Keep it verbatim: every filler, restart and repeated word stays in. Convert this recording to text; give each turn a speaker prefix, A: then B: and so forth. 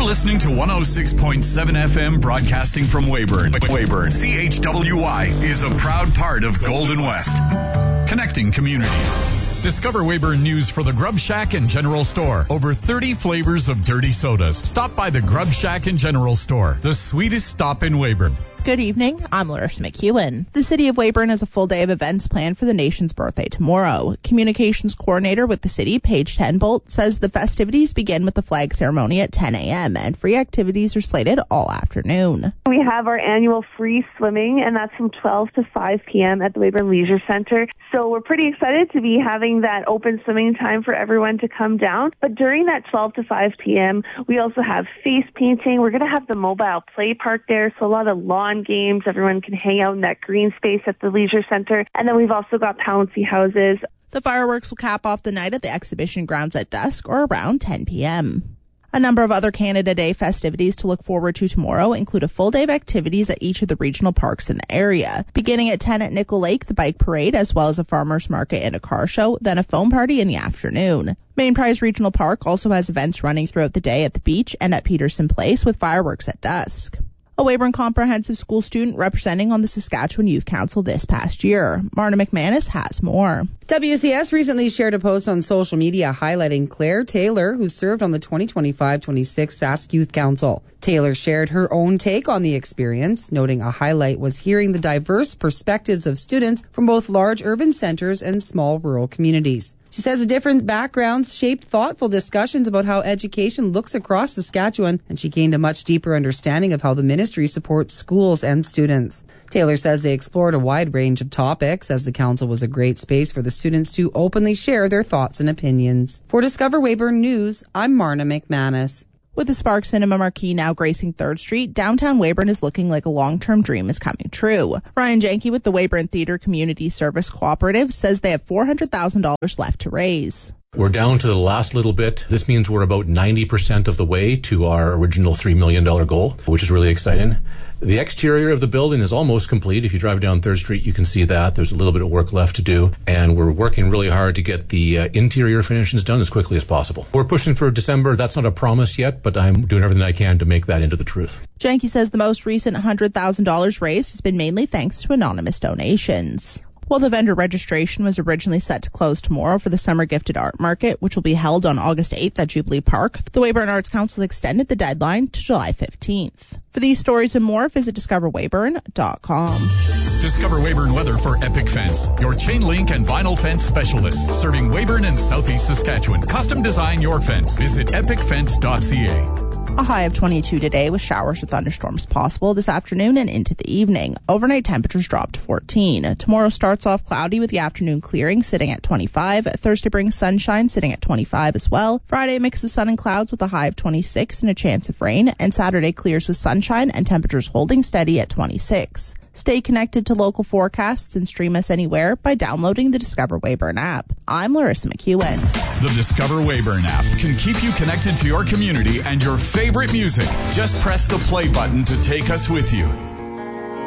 A: You're listening to one oh six point seven F M broadcasting from Weyburn. Weyburn. C H W Y is a proud part of Golden West. Connecting communities. Discover Weyburn news for the Grub Shack and General Store. Over thirty flavors of dirty sodas. Stop by the Grub Shack and General Store, the sweetest stop in Weyburn.
B: Good evening, I'm Larissa McEwen. The City of Weyburn has a full day of events planned for the nation's birthday tomorrow. Communications Coordinator with the city, Paige Tenbolt, says the festivities begin with the flag ceremony at ten a.m. and free activities are slated all afternoon.
C: We have our annual free swimming, and that's from twelve to five p.m. at the Weyburn Leisure Center. So we're pretty excited to be having that open swimming time for everyone to come down. But during that twelve to five p.m., we also have face painting. We're going to have the mobile play park there, so a lot of lawn games. Everyone can hang out in that green space at the leisure center. And then we've also got bouncy houses.
B: The fireworks will cap off the night at the exhibition grounds at dusk or around ten p.m. A number of other Canada Day festivities to look forward to tomorrow include a full day of activities at each of the regional parks in the area. Beginning at ten at Nickel Lake, the bike parade, as well as a farmer's market and a car show, then a foam party in the afternoon. Main Prize Regional Park also has events running throughout the day at the beach and at Peterson Place with fireworks at dusk. A Weyburn Comprehensive School student representing on the Saskatchewan Youth Council this past year. Marna McManus has more.
D: W C S recently shared a post on social media highlighting Claire Taylor, who served on the twenty twenty-five twenty-six Sask Youth Council. Taylor shared her own take on the experience, noting a highlight was hearing the diverse perspectives of students from both large urban centres and small rural communities. She says the different backgrounds shaped thoughtful discussions about how education looks across Saskatchewan, and she gained a much deeper understanding of how the ministry supports schools and students. Taylor says they explored a wide range of topics, as the council was a great space for the students to openly share their thoughts and opinions. For Discover Weyburn News, I'm Marna McManus.
B: With the Spark Cinema marquee now gracing third Street, downtown Weyburn is looking like a long-term dream is coming true. Ryan Janke with the Weyburn Theatre Community Service Cooperative says they have four hundred thousand dollars left to raise.
E: We're down to the last little bit. This means we're about ninety percent of the way to our original three million dollars goal, which is really exciting. The exterior of the building is almost complete. If you drive down third Street, you can see that. There's a little bit of work left to do, and we're working really hard to get the uh, interior finishes done as quickly as possible. We're pushing for December. That's not a promise yet, but I'm doing everything I can to make that into the truth.
B: Janke says the most recent one hundred thousand dollars raised has been mainly thanks to anonymous donations. While the vendor registration was originally set to close tomorrow for the Summer Gifted Art Market, which will be held on August eighth at Jubilee Park, the Weyburn Arts Council has extended the deadline to July fifteenth. For these stories and more, visit discover weyburn dot com.
A: Discover Weyburn weather for Epic Fence, your chain link and vinyl fence specialist, serving Weyburn and Southeast Saskatchewan. Custom design your fence. Visit epic fence dot c a.
B: A high of twenty-two today with showers or thunderstorms possible this afternoon and into the evening. Overnight temperatures drop to fourteen. Tomorrow starts off cloudy with the afternoon clearing sitting at twenty-five. Thursday brings sunshine sitting at twenty-five as well. Friday, a mix of sun and clouds with a high of twenty-six and a chance of rain. And Saturday clears with sunshine and temperatures holding steady at twenty-six. Stay connected to local forecasts and stream us anywhere by downloading the Discover Weyburn app. I'm Larissa McEwen.
A: The Discover Weyburn app can keep you connected to your community and your favorite music. Just press the play button to take us with you.